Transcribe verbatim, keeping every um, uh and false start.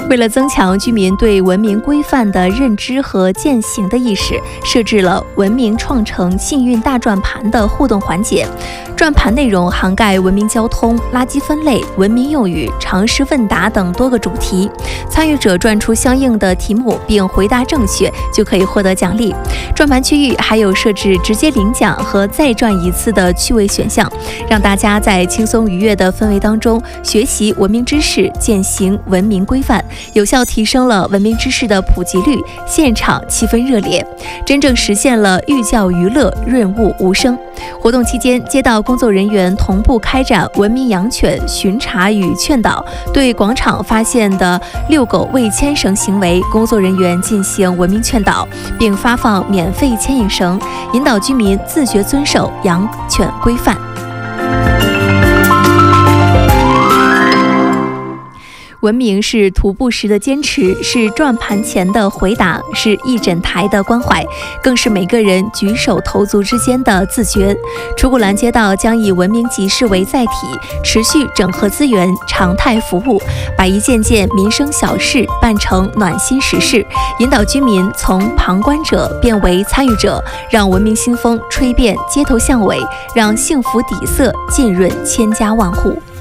为了增强居民对文明规范的认知和践行的意识，设置了文明创城幸运大转盘的互动环节。转盘内容涵盖文明交通、垃圾分类、文明用语、常识问答等多个主题。参与者转出相应的题目并回答正确，就可以获得奖励。转盘区域还有设置直接领奖和再转一次的趣味选项，让大家在轻松愉悦的氛围当中学习文明知识，践行文明规范，有效提升了文明知识的普及率，现场气氛热烈，真正实现了寓教于乐、润物无声。活动期间，街道工作人员同步开展文明养犬巡查与劝导，对广场发现的遛狗未牵绳行为，工作人员进行文明劝导，并发放免费牵引绳，引导居民自觉遵守养犬规范。文明是徒步时的坚持，是转盘前的回答，是一整台的关怀，更是每个人举手投足之间的自觉。楚古兰街道将以文明集市为载体，持续整合资源，常态服务，把一件件民生小事办成暖心实事，引导居民从旁观者变为参与者，让文明新风吹遍街头巷尾，让幸福底色浸润千家万户。